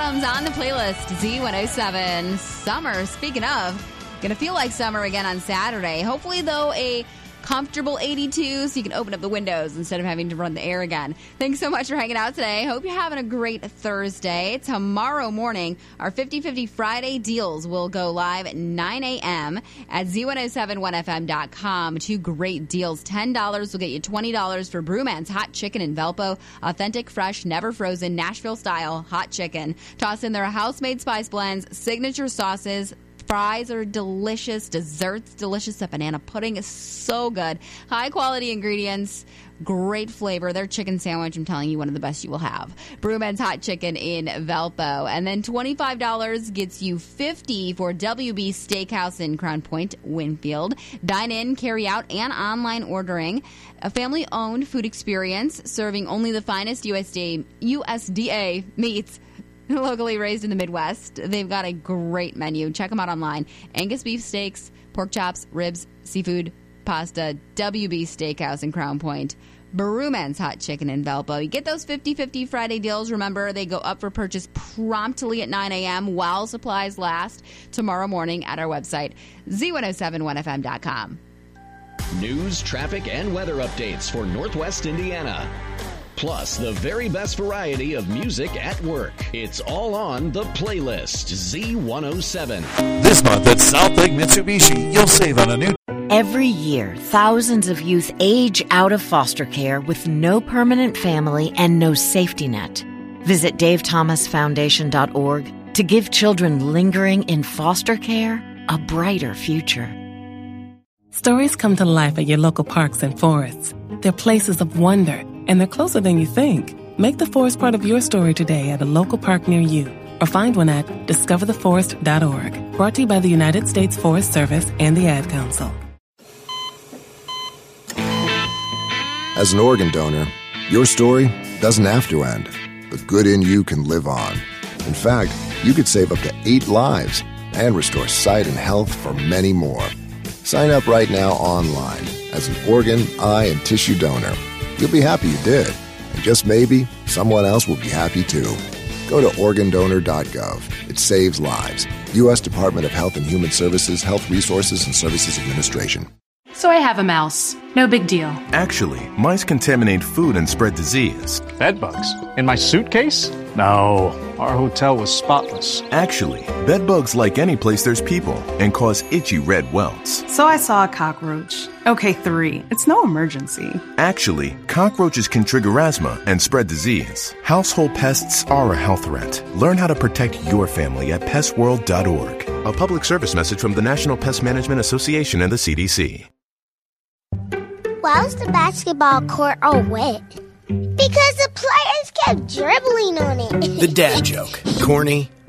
Adams on the playlist, Z107. Summer, speaking of, gonna feel like summer again on Saturday. Hopefully, though, a comfortable 82 so you can open up the windows instead of having to run the air again. Thanks so much for hanging out today. Hope you're having a great Thursday. Tomorrow morning, our 50-50 Friday deals will go live at 9 a.m. at Z1071FM.com. 2 great deals. $10 will get you $20 for Brewman's Hot Chicken in Valpo. Authentic, fresh, never frozen, Nashville-style hot chicken. Toss in their house-made spice blends, signature sauces. Fries are delicious. Desserts delicious. The banana pudding is so good. High quality ingredients. Great flavor. Their chicken sandwich, I'm telling you, one of the best you will have. Brewman's Hot Chicken in Valpo. And then $25 gets you $50 for WB Steakhouse in Crown Point, Winfield. Dine in, carry out, and online ordering. A family-owned food experience serving only the finest USDA meats. Locally raised in the Midwest. They've got a great menu. Check them out online. Angus beef steaks, pork chops, ribs, seafood, pasta, WB Steakhouse in Crown Point. Brewman's Hot Chicken in Valpo. You get those 50-50 Friday deals. Remember, they go up for purchase promptly at 9 a.m. while supplies last tomorrow morning at our website, Z1071FM.com. News, traffic, and weather updates for Northwest Indiana. Plus, the very best variety of music at work. It's all on the playlist, Z107. This month at South Lake Mitsubishi, you'll save on a new... Every year, thousands of youth age out of foster care with no permanent family and no safety net. Visit DaveThomasFoundation.org to give children lingering in foster care a brighter future. Stories come to life at your local parks and forests. They're places of wonder, and they're closer than you think. Make the forest part of your story today at a local park near you, or find one at discovertheforest.org. Brought to you by the United States Forest Service and the Ad Council. As an organ donor, your story doesn't have to end. The good in you can live on. In fact, you could save up to 8 lives and restore sight and health for many more. Sign up right now online as an organ, eye, and tissue donor. You'll be happy you did, and just maybe someone else will be happy too. Go to organdonor.gov. It saves lives. U.S. Department of Health and Human Services, Health Resources and Services Administration. So I have a mouse. No big deal. Actually, mice contaminate food and spread disease. Bedbugs? In my suitcase? No, our hotel was spotless. Actually, bedbugs like any place there's people and cause itchy red welts. So I saw a cockroach. Okay, 3. It's no emergency. Actually, cockroaches can trigger asthma and spread disease. Household pests are a health threat. Learn how to protect your family at pestworld.org. A public service message from the National Pest Management Association and the CDC. Why was the basketball court all wet? Because the players kept dribbling on it. The dad joke. Corny,